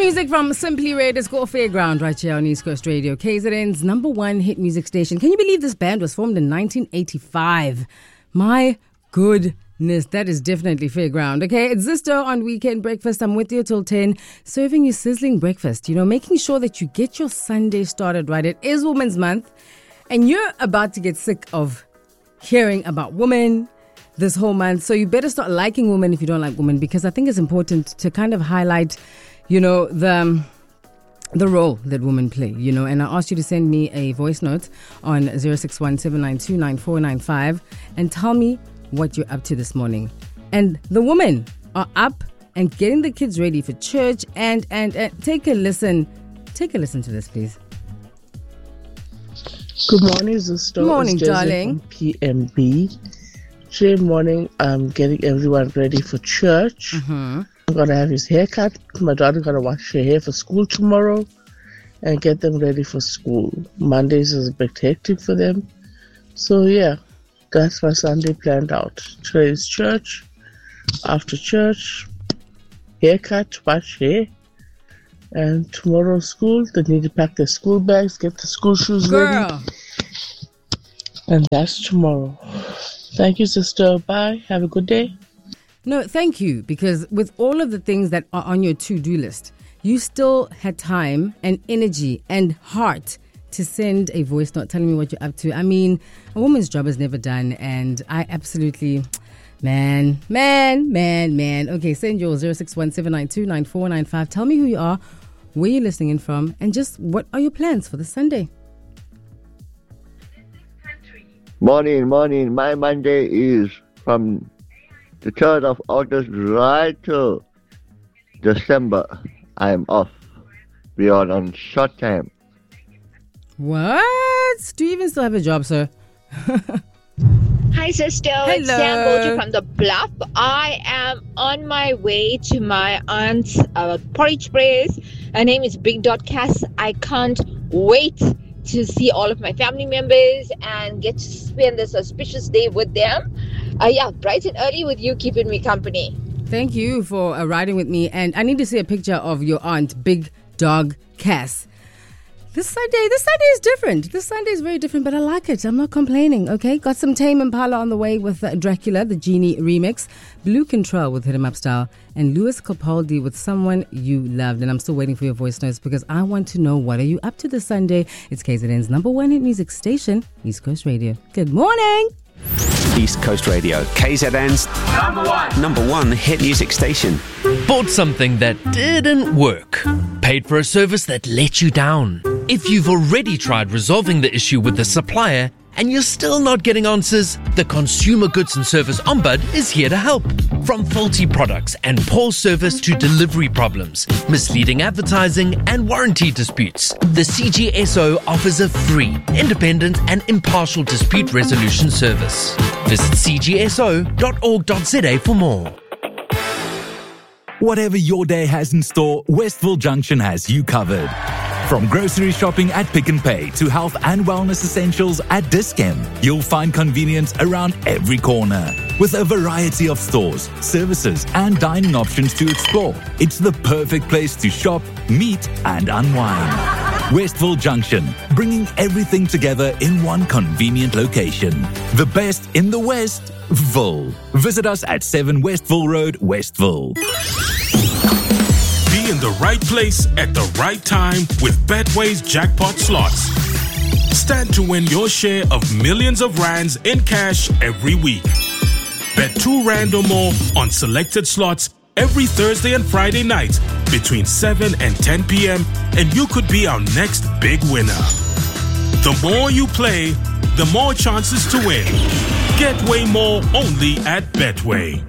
music from Simply Red. It's called Fairground right here on East Coast Radio, KZN's number one hit music station. Can you believe this band was formed in 1985? My goodness, that is definitely Fairground. Okay, it's Zisto on Weekend Breakfast. I'm with you till 10, serving you sizzling breakfast. You know, making sure that you get your Sunday started right. It is Women's Month, and you're about to get sick of hearing about women this whole month. So you better start liking women if you don't like women, because I think it's important to kind of highlight, you know, the role that women play, you know. And I asked you to send me a voice note on 061-792-9495 and tell me what you're up to this morning. And the women are up and getting the kids ready for church. And take a listen to this, please. Good morning, Zisto. Good morning, darling. PMB. Today morning, I'm getting everyone ready for church. Mm-hmm. I'm going to have his hair cut. My daughter's going to wash her hair for school tomorrow and get them ready for school. Mondays is a bit hectic for them. So, yeah, that's my Sunday planned out. Today is church. After church, haircut, wash hair. And tomorrow school. They need to pack their school bags, get the school shoes ready. And that's tomorrow. Thank you, sister. Bye. Have a good day. No, thank you. Because with all of the things that are on your to-do list, you still had time and energy and heart to send a voice note telling me what you're up to. I mean, a woman's job is never done. And I absolutely... Man. Okay, send your 061-792-9495. Tell me who you are, where you're listening in from, and just what are your plans for the Sunday? Morning. My Monday is from the 3rd of August right to December. I'm off. We are on short time. What? Do you even still have a job, sir? Hi, sister. Hello. It's Sam Bolger from the Bluff. I am on my way to my aunt's porridge prayers. Her name is Big Dot Cass. I can't wait to see all of my family members and get to spend this auspicious day with them. Bright and early with you, keeping me company. Thank you for riding with me. And I need to see a picture of your aunt, Big Dog Cass. This Sunday is different. This Sunday is very different, but I like it. I'm not complaining, okay? Got some Tame Impala on the way with Dracula, the Genie remix, Blue Control with Hit 'Em Up Style, and Louis Capaldi with Someone You Loved. And I'm still waiting for your voice notes because I want to know, what are you up to this Sunday? It's KZN's number one hit music station, East Coast Radio. Good morning. East Coast Radio, KZN's number one hit music station. Bought something that didn't work. Paid for a service that let you down. If you've already tried resolving the issue with the supplier and you're still not getting answers, the Consumer Goods and Service Ombud is here to help. From faulty products and poor service to delivery problems, misleading advertising and warranty disputes, the CGSO offers a free, independent and impartial dispute resolution service. Visit cgso.org.za for more. Whatever your day has in store, Westville Junction has you covered. From grocery shopping at Pick n Pay to health and wellness essentials at Dis-Chem, you'll find convenience around every corner. With a variety of stores, services and dining options to explore, it's the perfect place to shop, meet and unwind. Westville Junction, bringing everything together in one convenient location. The best in the Westville. Visit us at 7 Westville Road, Westville. Be in the right place at the right time with Betway's jackpot slots. Stand to win your share of millions of rands in cash every week. Bet R2 or more on selected slots every Thursday and Friday night between 7 and 10 p.m. and you could be our next big winner. The more you play, the more chances to win. Get way more only at Betway.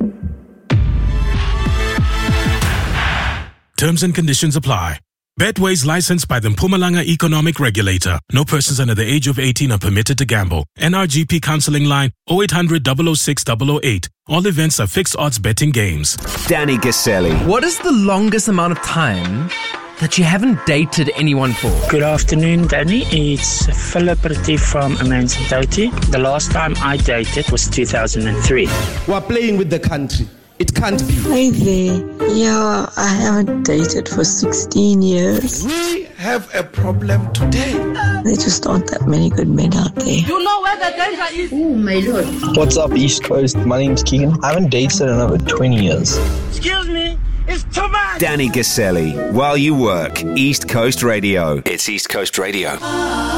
Terms and conditions apply. Betway is licensed by the Mpumalanga Economic Regulator. No persons under the age of 18 are permitted to gamble. NRGP counseling line 0800 006 008. All events are fixed odds betting games. Danny Gaselli. What is the longest amount of time that you haven't dated anyone for? Good afternoon, Danny. It's Philip Retief from Emancipati. The last time I dated was 2003. We're playing with the country. It can't be. Hi there. Yeah, I haven't dated for 16 years. We have a problem today. There just aren't that many good men out there. You know where the danger is? Oh my Lord. What's up, East Coast? My name's Keegan. I haven't dated in over 20 years. Excuse me? It's too much! Danny Gaselli, While You Work, East Coast Radio. It's East Coast Radio.